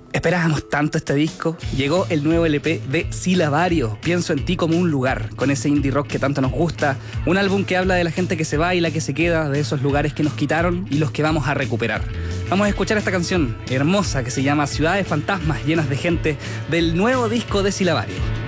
Esperábamos tanto este disco. Llegó el nuevo LP de Silabario, Pienso en ti como un lugar, con ese indie rock que tanto nos gusta. Un álbum que habla de la gente que se va y la que se queda, de esos lugares que nos quitaron y los que vamos a recuperar. Vamos a escuchar esta canción hermosa que se llama Ciudades Fantasmas llenas de gente, del nuevo disco de Silabario.